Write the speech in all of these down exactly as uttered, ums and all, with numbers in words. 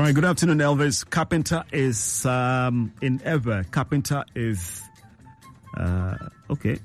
right, good afternoon, Elvis. Carpenter is um, in Ever. Carpenter is uh, okay.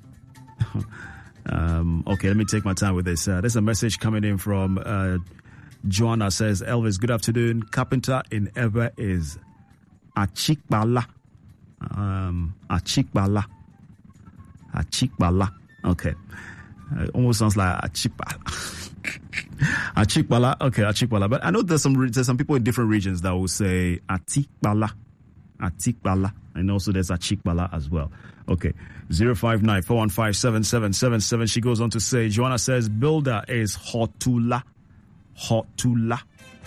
um, okay, let me take my time with this. Uh, there's a message coming in from uh, Joanna. Says, Elvis, good afternoon. Carpenter in Ever is Achikbala. Um, Achikbala. Achikbala. Okay. Uh, almost sounds like Achikbala. Achikbala, okay, Achikbala. But I know there's some there's some people in different regions that will say Atikbala, Atikbala, and also there's Achikbala as well. Okay, zero five nine four one five seven seven seven seven. She goes on to say, Joanna says, builder is Hotula, Hotula,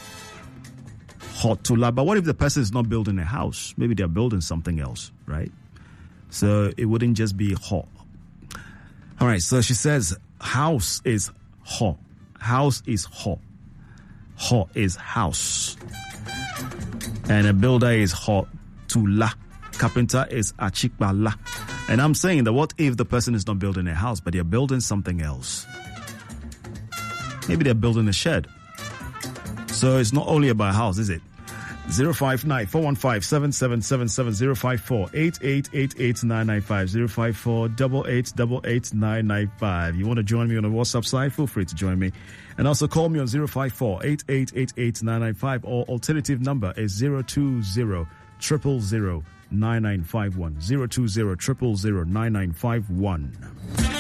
Hotula. But what if the person is not building a house? Maybe they're building something else, right? So it wouldn't just be Hot. All right, so she says, house is Hot. House is ho. Ho is house. And a builder is ho to la. Carpenter is achikbala. And I'm saying that what if the person is not building a house, but they're building something else? Maybe they're building a shed. So it's not only about a house, is it? zero five nine four one five seven seven seven seven, zero five four eight eight eight eight nine nine five, zero five four eight eight eight eight nine nine five. You want to join me on the WhatsApp side? Feel free to join me. And also call me on zero five four eight eight eight eight nine nine five, or alternative number is zero two zero zero zero zero nine nine five one, zero two zero zero zero zero nine nine five one.